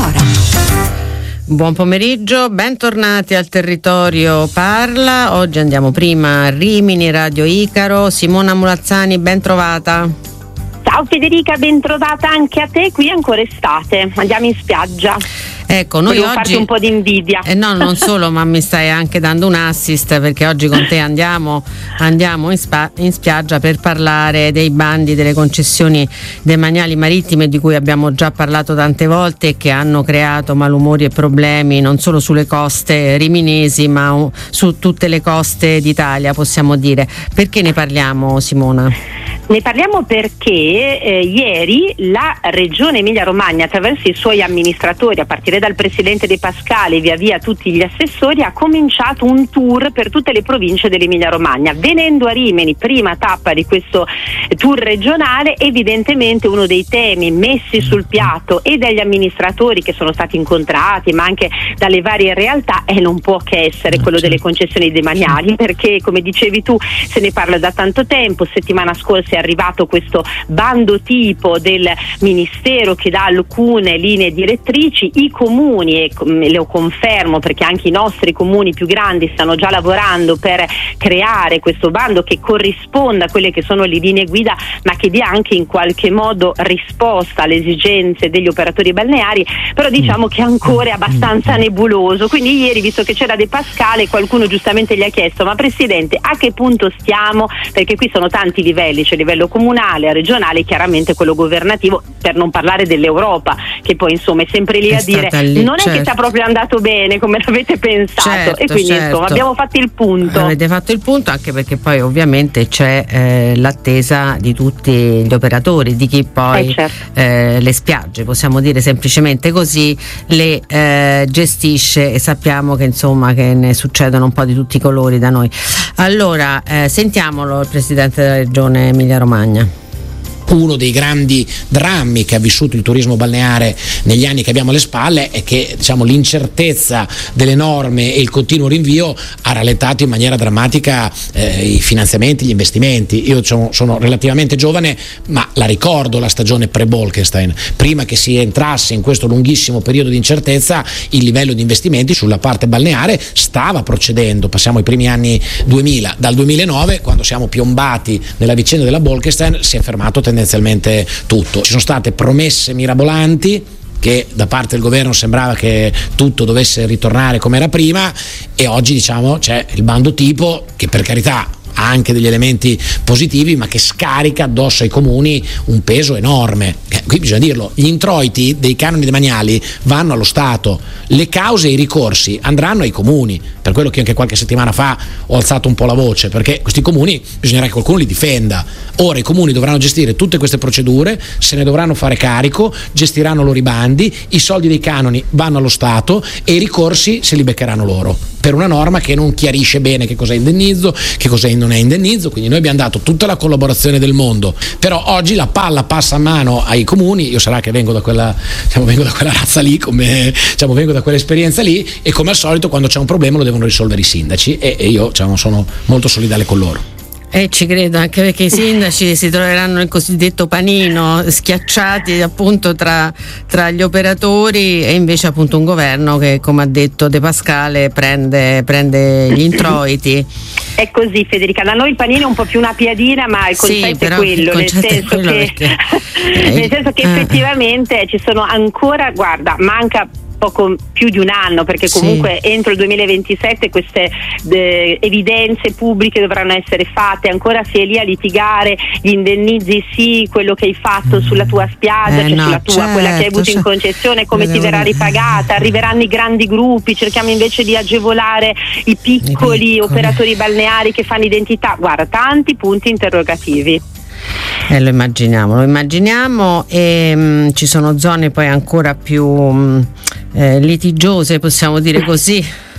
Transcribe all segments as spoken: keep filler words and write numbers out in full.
Sonora. Buon pomeriggio, bentornati al Territorio Parla. Oggi andiamo prima a Rimini, Radio Icaro. Simona Mulazzani, ben trovata. Ciao Federica, ben trovata anche a te. Qui è ancora estate, andiamo in spiaggia. Ecco, noi Volevo oggi farti un po' di invidia. Eh no, non solo, ma mi stai anche dando un assist, perché oggi con te andiamo, andiamo in, spa, in spiaggia per parlare dei bandi delle concessioni demaniali marittime, di cui abbiamo già parlato tante volte e che hanno creato malumori e problemi non solo sulle coste riminesi, ma su tutte le coste d'Italia, possiamo dire. Perché ne parliamo, Simona? Ne parliamo perché eh, ieri la Regione Emilia-Romagna, attraverso i suoi amministratori, a partire dal presidente De Pascale e via via tutti gli assessori, ha cominciato un tour per tutte le province dell'Emilia-Romagna. Venendo a Rimini, prima tappa di questo tour regionale, evidentemente uno dei temi messi sul piatto e dagli amministratori che sono stati incontrati, ma anche dalle varie realtà, e non può che essere quello delle concessioni demaniali, perché come dicevi tu se ne parla da tanto tempo. Settimana scorsa è arrivato questo bando tipo del Ministero che dà alcune linee direttrici. I comuni, e lo confermo perché anche i nostri comuni più grandi stanno già lavorando per creare questo bando che corrisponda a quelle che sono le linee guida, ma che dia anche in qualche modo risposta alle esigenze degli operatori balneari, però diciamo che ancora è abbastanza nebuloso. Quindi ieri, visto che c'era De Pascale, qualcuno giustamente gli ha chiesto: ma Presidente, a che punto stiamo? Perché qui sono tanti livelli, c'è il livello comunale, regionale e chiaramente quello governativo, per non parlare dell'Europa, che poi insomma è sempre lì è a dire lì, non certo. è che sia proprio andato bene come l'avete pensato, certo, e quindi certo. insomma abbiamo fatto il punto. Avete fatto il punto, anche perché poi ovviamente c'è eh, l'attesa di tutti gli operatori, di chi poi eh, certo. eh, le spiagge, possiamo dire semplicemente così, le eh, gestisce, e sappiamo che insomma che ne succedono un po' di tutti i colori da noi. Allora eh, sentiamolo il Presidente della Regione Emilia-Romagna. Uno dei grandi drammi che ha vissuto il turismo balneare negli anni che abbiamo alle spalle è che, diciamo, l'incertezza delle norme e il continuo rinvio ha rallentato in maniera drammatica eh, i finanziamenti, gli investimenti. Io sono, sono relativamente giovane, ma la ricordo la stagione pre-Bolkestein. Prima che si entrasse in questo lunghissimo periodo di incertezza, il livello di investimenti sulla parte balneare stava procedendo. Passiamo ai primi anni duemila. Dal duemilanove, quando siamo piombati nella vicenda della Bolkestein, si è fermato tendenzialmente tutto. Ci sono state promesse mirabolanti che da parte del governo sembrava che tutto dovesse ritornare come era prima, e oggi diciamo c'è il bando tipo che, per carità, ha anche degli elementi positivi, ma che scarica addosso ai comuni un peso enorme. Eh, qui bisogna dirlo, gli introiti dei canoni demaniali vanno allo Stato, le cause e i ricorsi andranno ai comuni, per quello che anche qualche settimana fa ho alzato un po' la voce, perché questi comuni bisognerà che qualcuno li difenda. Ora i comuni dovranno gestire tutte queste procedure, se ne dovranno fare carico, gestiranno loro i bandi, i soldi dei canoni vanno allo Stato e i ricorsi se li beccheranno loro, per una norma che non chiarisce bene che cos'è indennizzo, che cos'è non è indennizzo. Quindi noi abbiamo dato tutta la collaborazione del mondo, però oggi la palla passa a mano ai comuni. Io sarà che vengo da quella, diciamo, vengo da quella razza lì, come, diciamo, vengo da quell'esperienza lì, e come al solito quando c'è un problema lo devono risolvere i sindaci, e, e io, diciamo, sono molto solidale con loro. E ci credo, anche perché i sindaci si troveranno nel cosiddetto panino, schiacciati appunto tra, tra gli operatori, e invece appunto un governo che, come ha detto De Pascale, prende, prende gli introiti. È così, Federica, da noi il panino è un po' più una piadina, ma il concetto sì, è quello, nel senso è quello che, perché... nel senso che effettivamente ci sono ancora, guarda, manca poco più di un anno, perché comunque sì. entro il duemilaventisette queste eh, evidenze pubbliche dovranno essere fatte. Ancora si è lì a litigare gli indennizi, sì, quello che hai fatto sulla tua spiaggia, eh cioè no, sulla tua, certo, quella che hai avuto certo. in concessione, come ti verrà ripagata. Arriveranno i grandi gruppi, cerchiamo invece di agevolare i piccoli, I piccoli operatori balneari che fanno identità. Guarda, tanti punti interrogativi. Eh, lo immaginiamo, lo immaginiamo e mh, ci sono zone poi ancora più mh, eh, litigiose, possiamo dire così,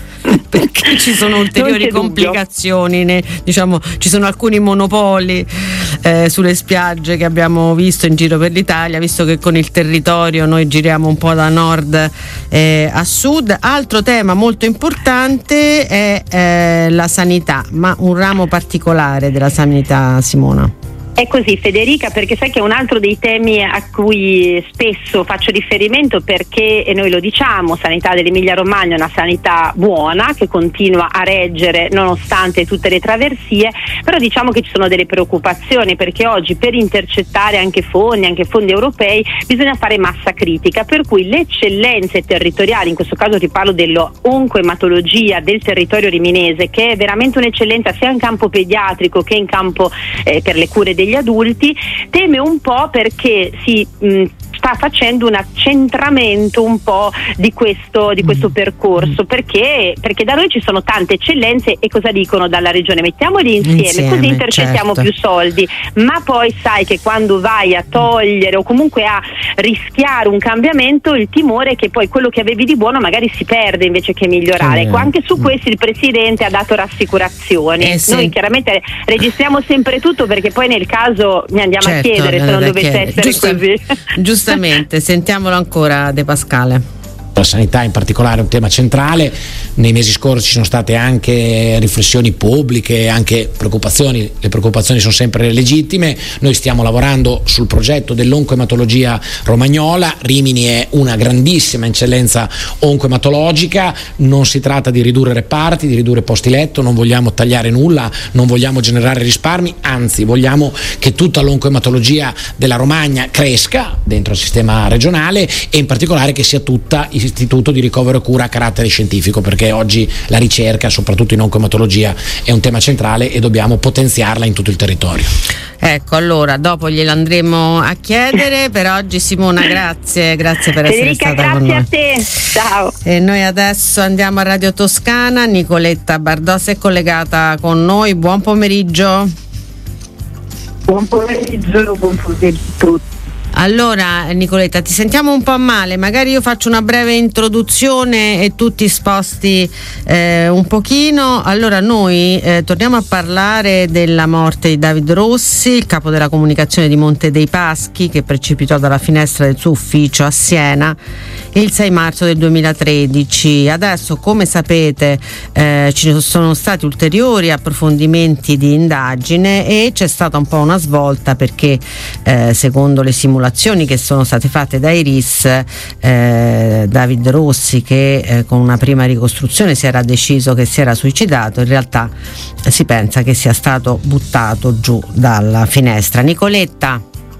perché ci sono ulteriori complicazioni, ne, diciamo, ci sono alcuni monopoli eh, sulle spiagge che abbiamo visto in giro per l'Italia, visto che con il territorio noi giriamo un po' da nord eh, a sud. Altro tema molto importante è eh, la sanità, ma un ramo particolare della sanità, Simona. È così, Federica, perché sai che è un altro dei temi a cui spesso faccio riferimento, perché, e noi lo diciamo, sanità dell'Emilia Romagna è una sanità buona che continua a reggere nonostante tutte le traversie, però diciamo che ci sono delle preoccupazioni, perché oggi per intercettare anche fondi, anche fondi europei, bisogna fare massa critica, per cui le eccellenze territoriali, in questo caso ti parlo dell'oncoematologia del territorio riminese, che è veramente un'eccellenza sia in campo pediatrico che in campo eh, per le cure degli adulti, teme un po' perché si mh, sta facendo un accentramento un po' di questo, di questo percorso, perché, perché da noi ci sono tante eccellenze e cosa dicono dalla regione? Mettiamoli insieme, insieme così intercettiamo certo. più soldi, ma poi sai che quando vai a togliere o comunque a rischiare un cambiamento, il timore è che poi quello che avevi di buono magari si perde invece che migliorare. Ecco, anche su questo il Presidente ha dato rassicurazioni. Eh sì. Noi chiaramente registriamo sempre tutto, perché poi nel caso mi andiamo certo, a chiedere se non dovesse chiedere. essere Giusta, così. Giustamente, sentiamolo ancora De Pascale. La sanità in particolare è un tema centrale. Nei mesi scorsi ci sono state anche riflessioni pubbliche, anche preoccupazioni, le preoccupazioni sono sempre legittime. Noi stiamo lavorando sul progetto dell'oncoematologia romagnola. Rimini è una grandissima eccellenza oncoematologica, non si tratta di ridurre reparti, di ridurre posti letto, non vogliamo tagliare nulla, non vogliamo generare risparmi, anzi vogliamo che tutta l'oncoematologia della Romagna cresca dentro il sistema regionale, e in particolare che sia tutta istituto di ricovero e cura a carattere scientifico, perché oggi la ricerca, soprattutto in oncoematologia, è un tema centrale e dobbiamo potenziarla in tutto il territorio. Ecco, allora dopo gliel'andremo a chiedere. Per oggi Simona, grazie, grazie per essere Federica, stata con noi. Grazie a te, ciao. E noi adesso andiamo a Radio Toscana. Nicoletta Bardos è collegata con noi. Buon pomeriggio. Buon pomeriggio, buon pomeriggio a tutti. Allora Nicoletta, ti sentiamo un po' male, magari io faccio una breve introduzione e tu ti sposti eh, un pochino. Allora noi eh, torniamo a parlare della morte di David Rossi, il capo della comunicazione di Monte dei Paschi, che precipitò dalla finestra del suo ufficio a Siena il sei marzo del duemilatredici. Adesso, come sapete, eh, ci sono stati ulteriori approfondimenti di indagine e c'è stata un po' una svolta, perché eh, secondo le simulazioni che sono state fatte dai R I S, eh, David Rossi, che eh, con una prima ricostruzione si era deciso che si era suicidato, in realtà eh, si pensa che sia stato buttato giù dalla finestra. Nicoletta.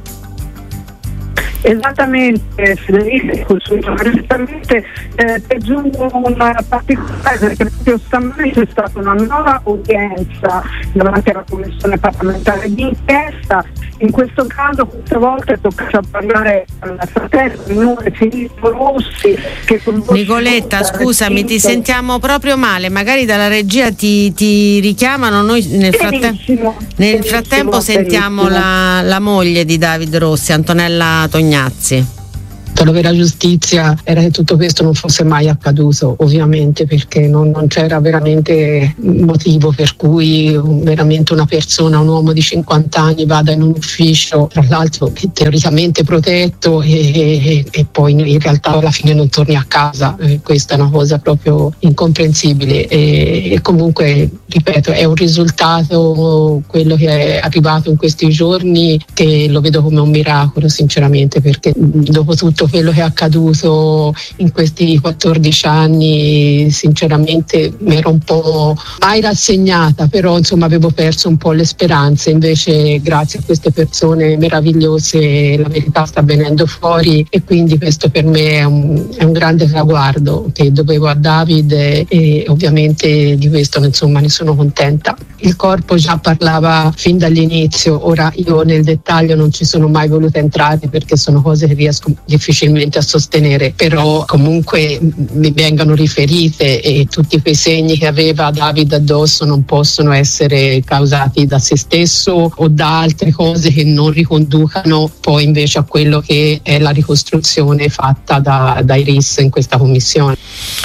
Esattamente, Federico, esattamente, eh, ti aggiungo una particolare, perché proprio stamani c'è stata una nuova udienza davanti alla Commissione parlamentare di inchiesta. In questo caso questa volta tocca parlare al fratello minore Filippo Rossi, che Nicoletta, scusami, ti sentiamo proprio male, magari dalla regia ti, ti richiamano. Noi nel, frattem- nel frattempo sentiamo la, la moglie di David Rossi, Antonella Tognazzi. La vera giustizia era che tutto questo non fosse mai accaduto, ovviamente, perché non, non c'era veramente motivo per cui veramente una persona, un uomo di cinquanta anni vada in un ufficio, tra l'altro teoricamente protetto, e, e, e poi in realtà alla fine non torni a casa. Eh, questa è una cosa proprio incomprensibile, e, e comunque, ripeto, è un risultato quello che è arrivato in questi giorni, che lo vedo come un miracolo sinceramente, perché dopo tutto quello che è accaduto in questi quattordici anni sinceramente mi ero un po' mai rassegnata, però insomma avevo perso un po' le speranze. Invece grazie a queste persone meravigliose la verità sta venendo fuori, e quindi questo per me è un, è un grande traguardo che dovevo a David, e, e ovviamente di questo insomma ne sono contenta. Il corpo già parlava fin dall'inizio, ora io nel dettaglio non ci sono mai voluta entrare perché sono cose che riesco difficilmente a sostenere, però comunque mi vengono riferite, e tutti quei segni che aveva David addosso non possono essere causati da se stesso o da altre cose che non riconducano poi invece a quello che è la ricostruzione fatta da, dai R I S in questa commissione.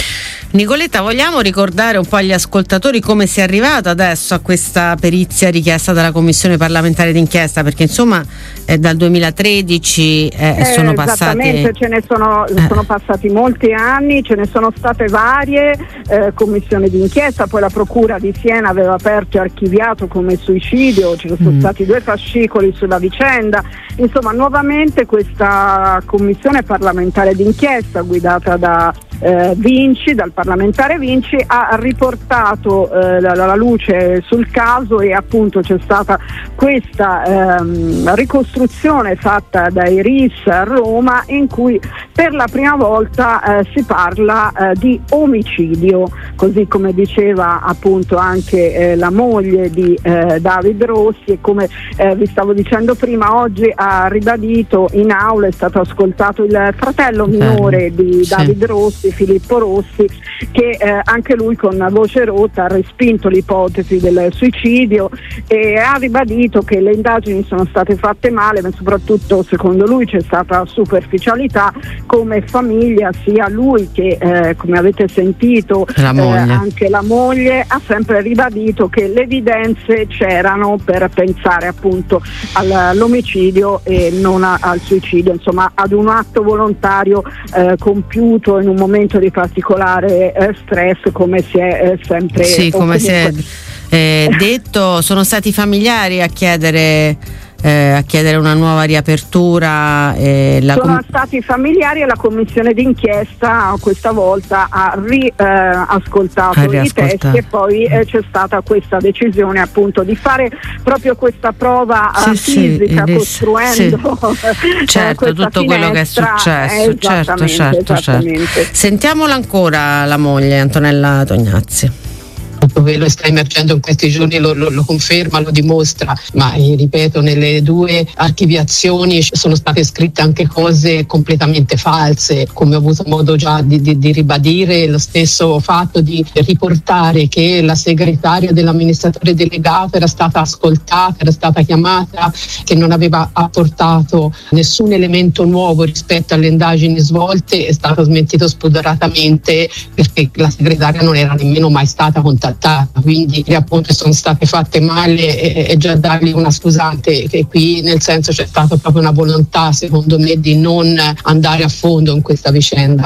Nicoletta, vogliamo ricordare un po' agli ascoltatori come si è arrivato adesso a questa perizia richiesta dalla Commissione parlamentare d'inchiesta, perché insomma è dal duemilatredici eh, eh, sono passati esattamente, ce ne sono, eh. sono passati molti anni, ce ne sono state varie eh, commissioni d'inchiesta, poi la Procura di Siena aveva aperto e archiviato come suicidio, ci sono mm. stati due fascicoli sulla vicenda, insomma nuovamente questa commissione parlamentare d'inchiesta guidata da eh, Vinci, dal parlamentare Vinci, ha riportato eh, la, la luce sul caso e appunto c'è stata questa ehm, ricostruzione fatta dai R I S a Roma in cui per la prima volta eh, si parla eh, di omicidio, così come diceva appunto anche eh, la moglie di eh, David Rossi, e come eh, vi stavo dicendo prima, oggi ha ribadito in aula, è stato ascoltato il fratello minore di sì. David Rossi, Filippo Rossi, che eh, anche lui con voce rotta ha respinto l'ipotesi del suicidio e ha ribadito che le indagini sono state fatte male, ma soprattutto secondo lui c'è stata superficialità. Come famiglia sia lui che eh, come avete sentito la eh, anche la moglie ha sempre ribadito che le evidenze c'erano per pensare appunto all'omicidio e non a, al suicidio, insomma ad un atto volontario eh, compiuto in un momento di particolare eh, stress, come si è eh, sempre sì, come si è eh, detto. Sono stati i familiari a chiedere Eh, a chiedere una nuova riapertura. Eh, la Sono com- stati i familiari e la commissione d'inchiesta questa volta ha riascoltato eh, i testi e poi eh, c'è stata questa decisione appunto di fare proprio questa prova sì, fisica sì, costruendo sì. certo eh, tutto finestra. quello che è successo, eh, certo, certo, certo. Sentiamola ancora la moglie, Antonella Tognazzi. Quello sta emergendo in questi giorni lo, lo, lo conferma, lo dimostra, ma eh, ripeto, nelle due archiviazioni sono state scritte anche cose completamente false, come ho avuto modo già di, di, di ribadire. Lo stesso fatto di riportare che la segretaria dell'amministratore delegato era stata ascoltata, era stata chiamata, che non aveva apportato nessun elemento nuovo rispetto alle indagini svolte, è stato smentito spudoratamente, perché la segretaria non era nemmeno mai stata contattata. Quindi appunto sono state fatte male e, e già dargli una scusante, che qui nel senso c'è stata proprio una volontà secondo me di non andare a fondo in questa vicenda.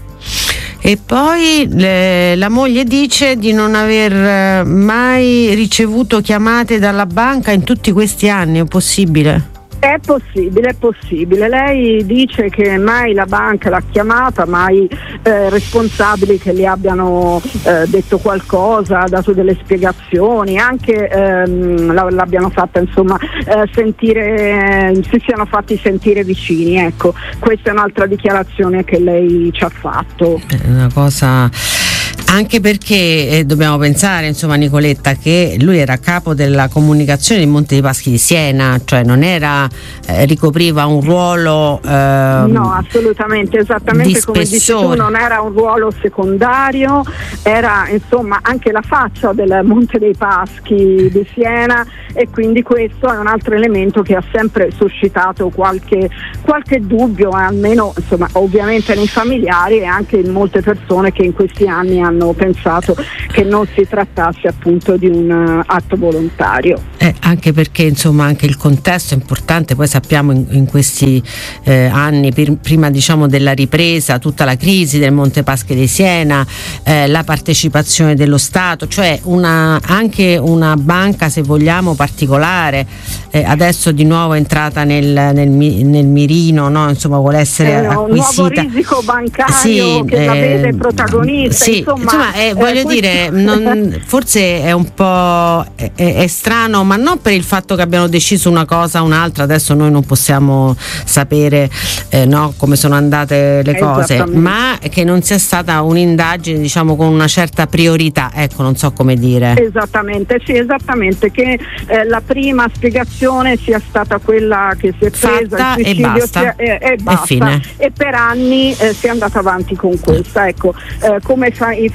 E poi le, la moglie dice di non aver mai ricevuto chiamate dalla banca in tutti questi anni. È possibile? È possibile, è possibile. Lei dice che mai la banca l'ha chiamata, mai eh, responsabili che le abbiano eh, detto qualcosa, dato delle spiegazioni, anche ehm, la, l'abbiano fatta insomma eh, sentire, eh, si siano fatti sentire vicini. Ecco, questa è un'altra dichiarazione che lei ci ha fatto. È una cosa. Anche perché eh, dobbiamo pensare, insomma, Nicoletta, che lui era capo della comunicazione di Monte dei Paschi di Siena, cioè non era, eh, ricopriva un ruolo eh, no, assolutamente, esattamente come dici tu, non era un ruolo secondario, era insomma anche la faccia del Monte dei Paschi di Siena, e quindi questo è un altro elemento che ha sempre suscitato qualche, qualche dubbio, almeno insomma ovviamente nei familiari e anche in molte persone che in questi anni hanno pensato che non si trattasse appunto di un uh, atto volontario. Eh, anche perché insomma anche il contesto è importante, poi sappiamo in, in questi eh, anni, per, prima diciamo della ripresa, tutta la crisi del Monte Paschi di Siena, eh, la partecipazione dello Stato, cioè una, anche una banca se vogliamo particolare, eh, adesso di nuovo è entrata nel, nel, nel mirino, no? Insomma vuole essere eh, acquisita. Un nuovo risico bancario sì, che eh, la vede protagonista. Sì, insomma, insomma eh, voglio questo... dire, non, forse è un po' è, è strano, ma non per il fatto che abbiano deciso una cosa o un'altra, adesso noi non possiamo sapere eh, no, come sono andate le cose, ma che non sia stata un'indagine diciamo con una certa priorità, ecco, non so come dire. Esattamente, sì, esattamente, che eh, la prima spiegazione sia stata quella che si è presa fatta il e basta, sia, e, e basta. E, fine. E per anni eh, si è andata avanti con questa, ecco, eh, come fa, i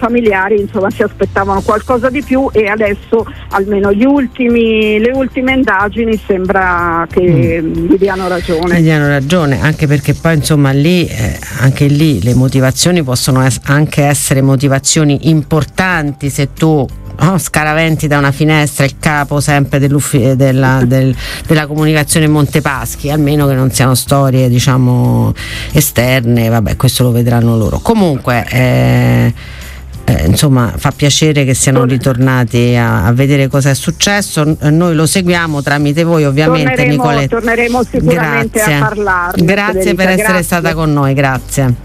familiari insomma si aspettavano qualcosa di più, e adesso almeno gli ultimi, le ultime indagini sembra che mm. gli diano ragione. Gli diano ragione, anche perché poi insomma lì eh, anche lì le motivazioni possono es- anche essere motivazioni importanti. Se tu oh, scaraventi da una finestra il capo sempre della, del, della comunicazione Montepaschi, almeno che non siano storie diciamo esterne, vabbè, questo lo vedranno loro. Comunque eh, eh, insomma fa piacere che siano ritornati a, a vedere cosa è successo. Noi lo seguiamo tramite voi ovviamente. Torneremo, Nicoletta, torneremo sicuramente grazie. a parlarne. Grazie Federica, per essere grazie. stata con noi, grazie.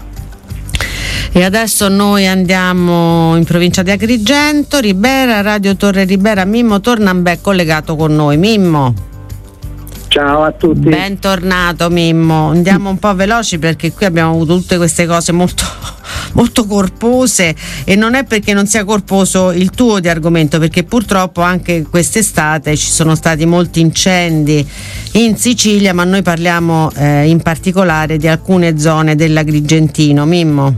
E adesso noi andiamo in provincia di Agrigento, Ribera, Radio Torre Ribera. Mimmo Tornambè collegato con noi. Mimmo. Ciao a tutti. Bentornato Mimmo. Andiamo un po' veloci perché qui abbiamo avuto tutte queste cose molto, molto corpose, e non è perché non sia corposo il tuo di argomento, perché purtroppo anche quest'estate ci sono stati molti incendi in Sicilia, ma noi parliamo eh, in particolare di alcune zone dell'Agrigentino. Mimmo.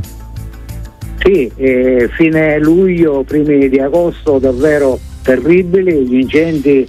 Sì, eh, fine luglio, primi di agosto davvero terribili, gli incendi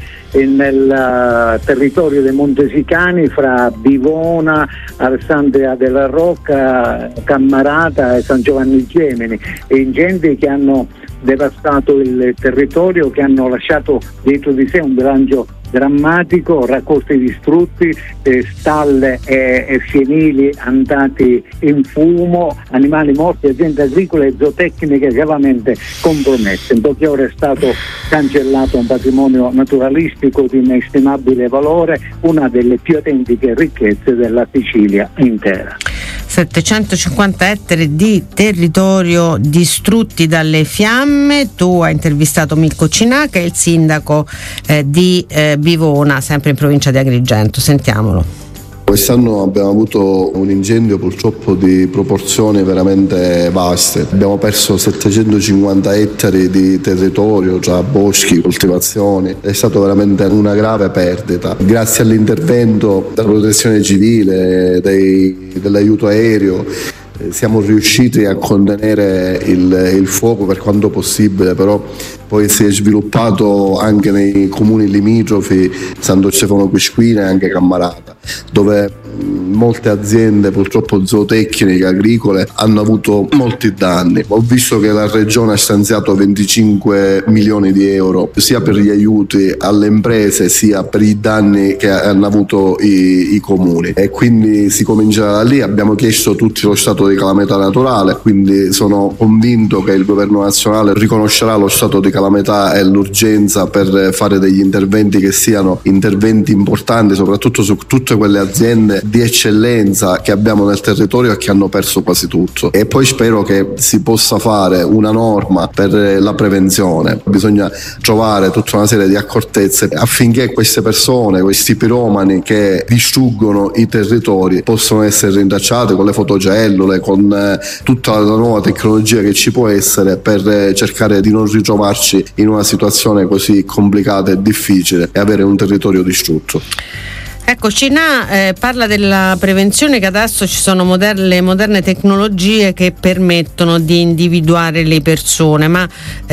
nel uh, territorio dei Montesicani fra Bivona, Alessandria della Rocca, Cammarata e San Giovanni Gemini, e incendi che hanno devastato il territorio, che hanno lasciato dietro di sé un bilancio drammatico, raccolti distrutti, eh, stalle e, e fienili andati in fumo, animali morti, aziende agricole e zootecniche gravemente compromesse. In poche ore è stato cancellato un patrimonio naturalistico di inestimabile valore, una delle più autentiche ricchezze della Sicilia intera. settecentocinquanta ettari di territorio distrutti dalle fiamme. Tu hai intervistato Milko Cinà, che è il sindaco eh, di eh, Bivona, sempre in provincia di Agrigento. Sentiamolo. Quest'anno abbiamo avuto un incendio purtroppo di proporzioni veramente vaste. Abbiamo perso settecentocinquanta ettari di territorio tra boschi, coltivazioni. È stata veramente una grave perdita. Grazie all'intervento della protezione civile, dei, dell'aiuto aereo, siamo riusciti a contenere il, il fuoco per quanto possibile, però poi si è sviluppato anche nei comuni limitrofi, Santo Stefano Quisquina e anche Cammarata, dove molte aziende purtroppo zootecniche, agricole, hanno avuto molti danni. Ho visto che la regione ha stanziato venticinque milioni di euro sia per gli aiuti alle imprese sia per i danni che hanno avuto i, i comuni, e quindi si comincia da lì. Abbiamo chiesto tutti lo stato di calamità naturale, quindi sono convinto che il governo nazionale riconoscerà lo stato di calamità e l'urgenza per fare degli interventi che siano interventi importanti, soprattutto su tutte quelle aziende di eccellenza che abbiamo nel territorio e che hanno perso quasi tutto. E poi spero che si possa fare una norma per la prevenzione. Bisogna trovare tutta una serie di accortezze affinché queste persone, questi piromani che distruggono i territori, possano essere rintracciate con le fotocellule, con tutta la nuova tecnologia che ci può essere, per cercare di non ritrovarci in una situazione così complicata e difficile e avere un territorio distrutto. Ecco, Cinà eh, parla della prevenzione, che adesso ci sono moder- le moderne tecnologie che permettono di individuare le persone, ma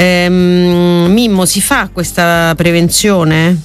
ehm, Mimmo, si fa questa prevenzione?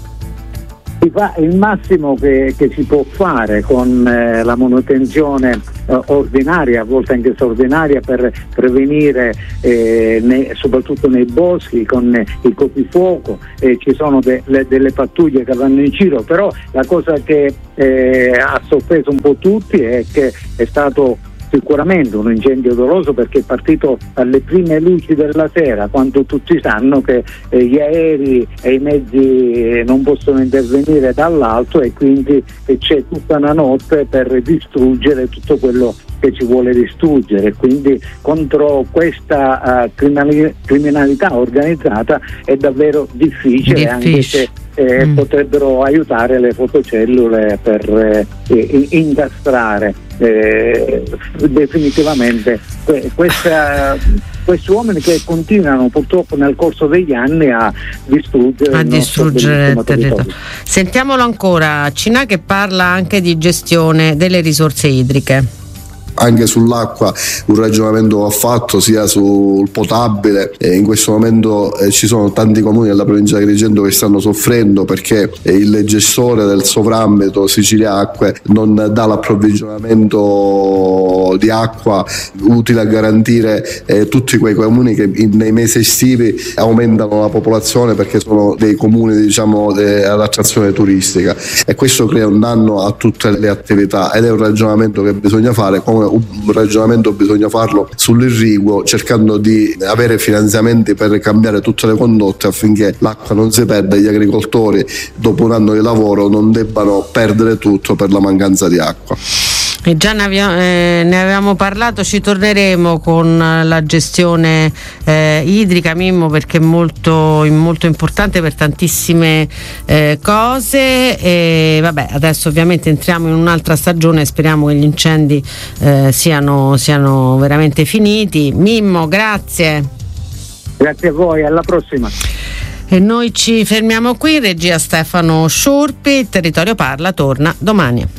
Si fa il massimo che, che si può fare con eh, la manutenzione eh, ordinaria, a volte anche straordinaria, per prevenire eh, nei, soprattutto nei boschi con eh, i coprifuoco. Eh, ci sono de, le, delle pattuglie che vanno in giro, però la cosa che eh, ha sorpreso un po' tutti è che è stato sicuramente un incendio doloso, perché è partito alle prime luci della sera, quando tutti sanno che eh, gli aerei e i mezzi non possono intervenire dall'alto, e quindi eh, c'è tutta una notte per distruggere tutto quello che ci vuole distruggere. Quindi contro questa uh, criminali- criminalità organizzata è davvero difficile, difficile. anche se eh, mm. potrebbero aiutare le fotocellule per eh, incastrare eh, definitivamente que- questa, questi uomini che continuano purtroppo nel corso degli anni a distruggere, a il distruggere il territorio. territorio. Sentiamolo ancora, Cinà, che parla anche di gestione delle risorse idriche. anche sull'acqua un ragionamento va fatto, sia sul potabile. Eh, in questo momento eh, ci sono tanti comuni della provincia di Agrigento che stanno soffrendo perché eh, il gestore del sovraambito Sicilia Acque non dà l'approvvigionamento di acqua utile a garantire eh, tutti quei comuni che in, nei mesi estivi aumentano la popolazione, perché sono dei comuni, diciamo, de, ad attrazione turistica, e questo crea un danno a tutte le attività, ed è un ragionamento che bisogna fare. Come un ragionamento bisogna farlo sull'irriguo, cercando di avere finanziamenti per cambiare tutte le condotte affinché l'acqua non si perda e gli agricoltori dopo un anno di lavoro non debbano perdere tutto per la mancanza di acqua. E già ne, avia, eh, ne avevamo parlato, ci torneremo con la gestione eh, idrica, Mimmo, perché è molto, molto importante per tantissime eh, cose. E vabbè, adesso ovviamente entriamo in un'altra stagione e speriamo che gli incendi eh, siano, siano veramente finiti. Mimmo, grazie. Grazie a voi, alla prossima. E noi ci fermiamo qui. Regia Stefano Sciurpi. Territorio Parla torna domani.